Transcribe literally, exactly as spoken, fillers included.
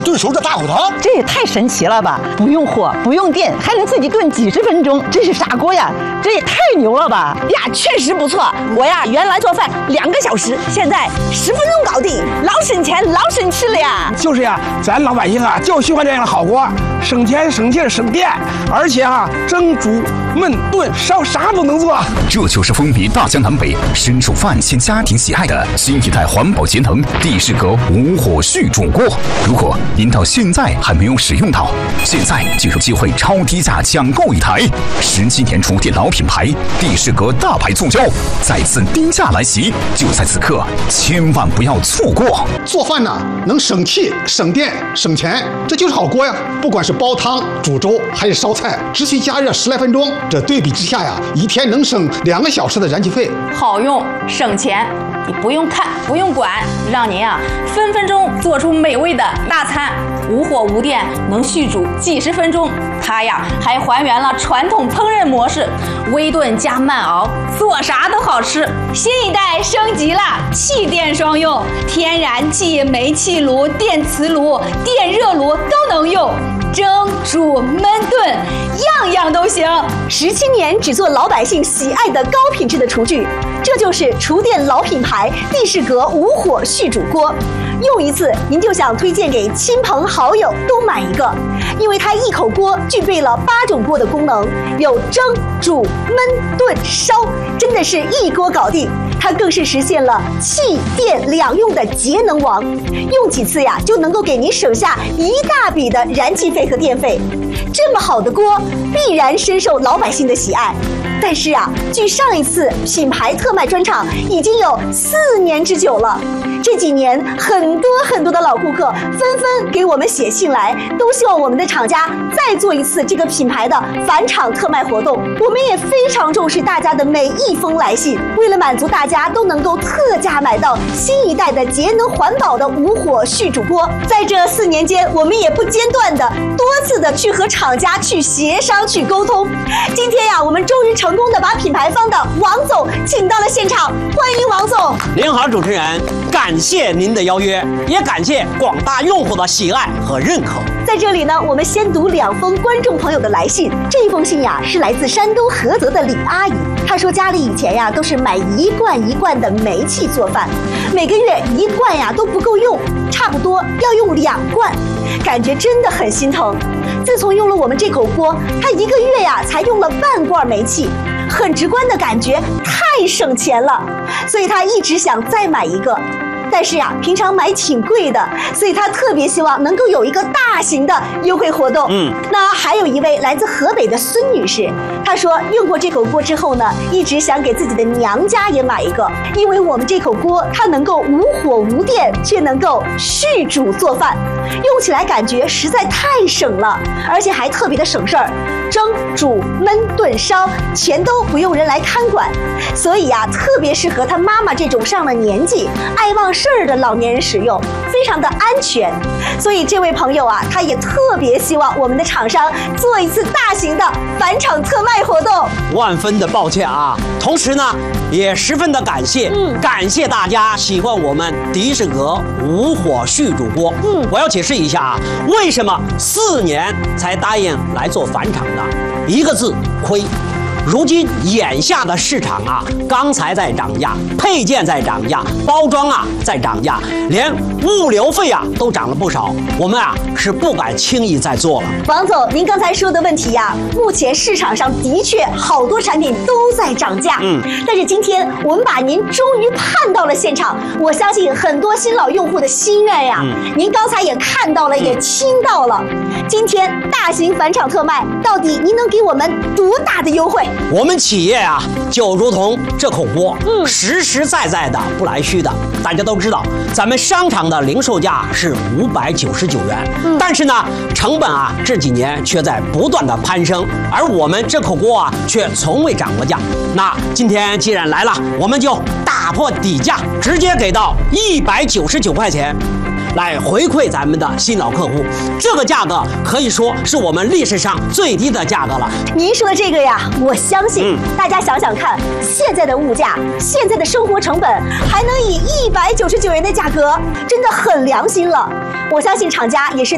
炖熟这大骨头， 这也太神奇了吧！不用火，不用电，还能自己炖几十分钟，这是啥锅呀？这也太牛了吧！ 呀，确实不错。我呀，原来做饭两个小时，现在十分钟搞定，老省钱老省吃了呀。 就是呀，咱老百姓啊，就喜欢这样的好锅，省钱省劲省电，而且啊，蒸煮焖炖烧啥都能做。 这就是风靡大江南北、深受万千家庭喜爱的新一代环保节能地式格无火续煮锅。如果您到现在还没有使用到，现在就有机会超低价抢购一台。十七年厨电老品牌地式格大牌促销，再次低价来袭，就在此刻，千万不要错过。 做饭呢，能省气、省电、省钱，这就是好锅呀！不管是煲汤、煮粥还是烧菜，只需加热十来分钟，这对比之下呀，一天能省两个小时的燃气费。 好用省钱，你不用看不用管，让您啊分分钟做出美味的大餐，无火无电，能续煮几十分钟。它呀还还原了传统烹饪模式，微炖加慢熬，做啥都好吃。 新一代升级了，气电双用，天然气、煤气炉、电磁炉、电热炉都能用。蒸、煮、焖、炖，样样都行。 十七年只做老百姓喜爱的高品质的厨具，这就是厨电老品牌地式格无火续煮锅。用一次，您就想推荐给亲朋好友都买一个，因为它一口锅具备了八种锅的功能，有蒸、煮、焖、炖、烧，真的是一锅搞定。它更是实现了气电两用的节能王，用几次呀就能够给您省下一大笔的燃气费和电费。这么好的锅，必然深受老百姓的喜爱。但是啊，距上一次品牌特卖专场已经有四年之久了。这几年，很多很多的老顾客纷纷给我们写信来，都希望我们的厂家再做一次这个品牌的返厂特卖活动。我们也非常重视大家的每一封来信，为了满足大家都能够特价买到新一代的节能环保的无火续煮锅，在这四年间，我们也不间断的多次的去和厂家去协商去沟通。今天呀，我们终于成功的把品牌方的王总请到了现场，欢迎王总。 您好，主持人，感谢您的邀约，也感谢广大用户的喜爱和认可。 在这里呢，我们先读两封观众朋友的来信。这封信呀，是来自山东菏泽的李阿姨。她说家里以前呀都是买一罐一罐的煤气做饭，每个月一罐呀都不够用，差不多要用两罐，感觉真的很心疼。自从用了我们这口锅，她一个月呀才用了半罐煤气，很直观的感觉太省钱了，所以她一直想再买一个。但是呀，平常买挺贵的，所以他特别希望能够有一个大型的优惠活动。嗯，那还有一位来自河北的孙女士，她说用过这口锅之后呢，一直想给自己的娘家也买一个，因为我们这口锅它能够无火无电，却能够续煮做饭，用起来感觉实在太省了，而且还特别的省事儿，蒸、煮、焖、炖、烧全都不用人来看管，所以呀，特别适合她妈妈这种上了年纪、爱忘事儿的老年人使用，非常的安全。所以这位朋友啊，他也特别希望我们的厂商做一次大型的返厂特卖活动。 万分的抱歉啊，同时呢，也十分的感谢，嗯，感谢大家喜欢我们迪士格无火续煮锅。嗯，我要解释一下啊，为什么四年才答应来做返厂的？一个字，亏。如今眼下的市场啊，钢材在涨价，配件在涨价，包装啊在涨价，连物流费啊都涨了不少。我们啊是不敢轻易再做了。 王总，您刚才说的问题呀、啊，目前市场上的确好多产品都在涨价。嗯，但是今天我们把您终于盼到了现场，我相信很多新老用户的心愿呀、啊，嗯、您刚才也看到了，嗯、也听到了。今天大型返厂特卖，到底您能给我们多大的优惠？ 我们企业啊，就如同这口锅，嗯，实实在在的，不来虚的。大家都知道，咱们商场的零售价是五百九十九元，嗯，但是呢，成本啊这几年却在不断的攀升，而我们这口锅啊却从未涨过价。那今天既然来了，我们就打破底价，直接给到一百九十九块钱。来回馈咱们的新老客户，这个价格可以说是我们历史上最低的价格了。 您说的这个呀，我相信、嗯、大家想想看，现在的物价，现在的生活成本，还能以一百九十九元的价格，真的很良心了。我相信厂家也是